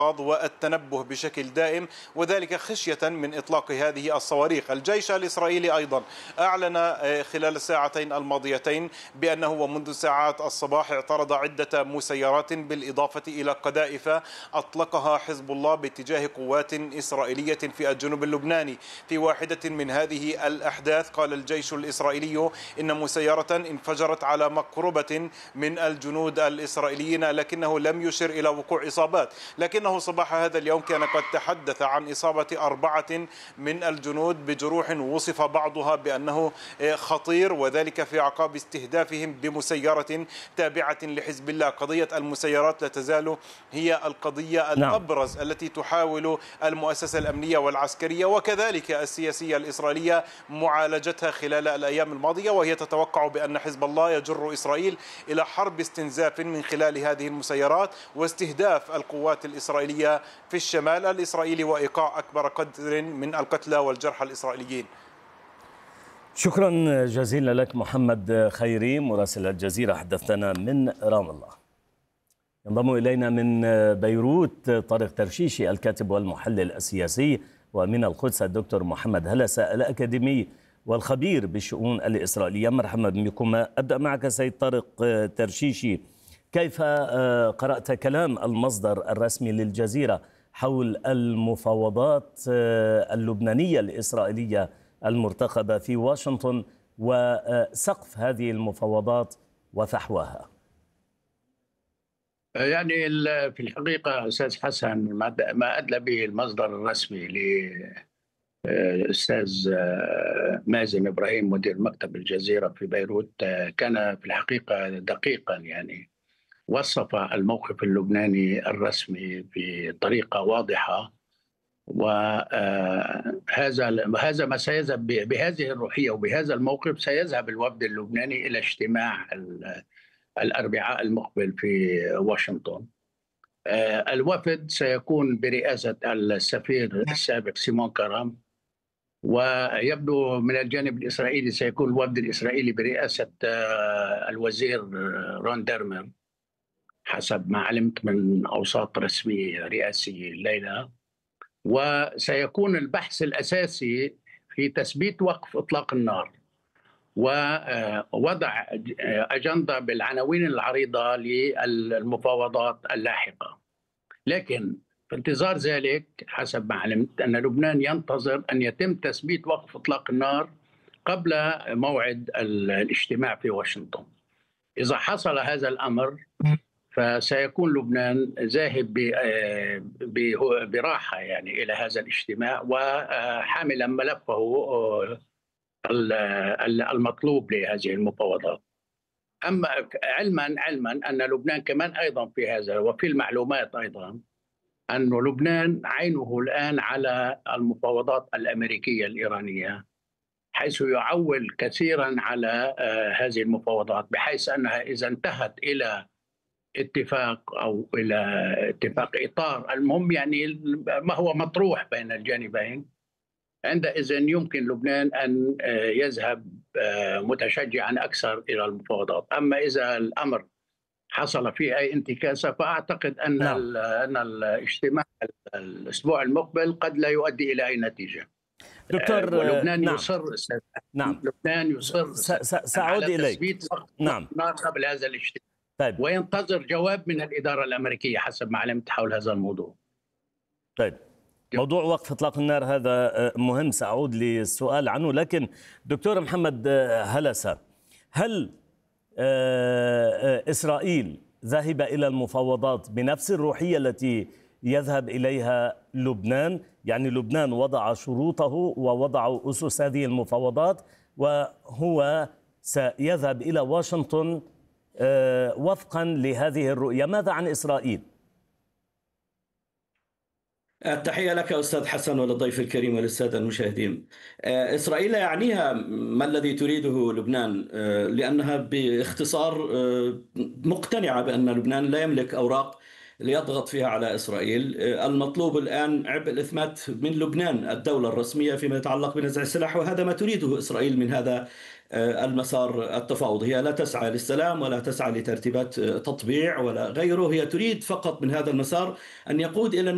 والتنبه بشكل دائم، وذلك خشية من إطلاق هذه الصواريخ. الجيش الإسرائيلي أيضا أعلن خلال الساعتين الماضيتين بأنه منذ ساعات الصباح اعترض عدة مسيرات بالإضافة إلى قذائف أطلقها حزب الله باتجاه قوات إسرائيلية في الجنوب اللبناني. في واحدة من هذه الأحداث قال الجيش الإسرائيلي إن مسيرة انفجرت على مقربة من الجنود الإسرائيليين، لكنه لم يشر إلى وقوع إصابات. لكنه صباح هذا اليوم كان قد تحدث عن إصابة 4 من الجنود بجروح وصف بعضها بأنه خطير، وذلك في أعقاب استهدافهم بمسيرة تابعة لحزب الله. قضية المسيرات لا تزال هي القضية الأبرز التي تحاول المؤسسة الأمنية والعسكرية وكذلك السياسية الإسرائيلية معالجتها خلال الأيام الماضية، وهي تتوقع بأن حزب الله يجر إسرائيل إلى حرب استنزاف من خلال هذه المسيرات واستهداف القوات الإسرائيلية في الشمال الإسرائيلي وإيقاع أكبر قدر من القتلى والجرحى الإسرائيليين. شكرا جزيلا لك محمد خيري مراسل الجزيرة، حدثنا من رام الله. ينضم إلينا من بيروت طارق ترشيشي الكاتب والمحلل السياسي، ومن القدس الدكتور محمد هلسة الأكاديمي والخبير بالشؤون الإسرائيلية. مرحبا بكم. أبدأ معك سيد طارق ترشيشي، كيف قرأت كلام المصدر الرسمي للجزيرة حول المفاوضات اللبنانية الإسرائيلية المرتقبة في واشنطن وسقف هذه المفاوضات وفحواها؟ يعني في الحقيقة أستاذ حسن، ما أدلى به المصدر الرسمي لأستاذ مازن إبراهيم مدير مكتب الجزيرة في بيروت كان في الحقيقة دقيقا. يعني وصف الموقف اللبناني الرسمي بطريقة واضحة، وهذا ما سيذهب بهذه الروحية وبهذا الموقف سيذهب الوفد اللبناني إلى اجتماع الأربعاء المقبل في واشنطن. الوفد سيكون برئاسة السفير السابق سيمون كرام، ويبدو من الجانب الإسرائيلي سيكون الوفد الإسرائيلي برئاسة الوزير رون ديرمر حسب ما علمت من أوساط رسمية رئاسية الليلة. وسيكون البحث الأساسي في تثبيت وقف إطلاق النار ووضع أجندة بالعناوين العريضة للمفاوضات اللاحقة. لكن في انتظار ذلك حسب ما علمت أن لبنان ينتظر أن يتم تثبيت وقف إطلاق النار قبل موعد الاجتماع في واشنطن. إذا حصل هذا الأمر فسيكون لبنان ذاهب براحة يعني إلى هذا الاجتماع وحاملا ملفه المطلوب لهذه المفاوضات. أما علما أن لبنان كمان أيضا في هذا، وفي المعلومات أيضا أن لبنان عينه الآن على المفاوضات الأمريكية الإيرانية، حيث يعول كثيرا على هذه المفاوضات، بحيث أنها إذا انتهت إلى اتفاق أو إلى اتفاق إطار المهم يعني ما هو مطروح بين الجانبين، عندئذ يمكن لبنان أن يذهب متشجعا أكثر إلى المفاوضات. أما إذا الأمر حصل فيه أي انتكاسة فأعتقد أن أن الاجتماع الأسبوع المقبل قد لا يؤدي إلى أي نتيجة. دكتور ولبنان يصر لبنان يصر سأعود إليك. تثبيت وقت قبل هذا الاجتماع. طيب. وينتظر جواب من الإدارة الأمريكية حسب ما علمت حول هذا الموضوع. طيب، موضوع وقف إطلاق النار هذا مهم، سأعود للسؤال عنه. لكن دكتور محمد هلسة، هل إسرائيل ذهب إلى المفاوضات بنفس الروحية التي يذهب إليها لبنان؟ يعني لبنان وضع شروطه ووضع أسس هذه المفاوضات وهو سيذهب إلى واشنطن وفقا لهذه الرؤية. ماذا عن إسرائيل؟ التحية لك أستاذ حسن وللضيف الكريم وللسادة المشاهدين. إسرائيل يعنيها ما الذي تريده لبنان، لأنها باختصار مقتنعة بأن لبنان لا يملك أوراق ليضغط فيها على إسرائيل. المطلوب الآن عبء الإثبات من لبنان الدولة الرسمية فيما يتعلق بنزع السلاح، وهذا ما تريده إسرائيل من هذا المسار التفاوضي. هي لا تسعى للسلام ولا تسعى لترتيبات تطبيع ولا غيره، هي تريد فقط من هذا المسار أن يقود إلى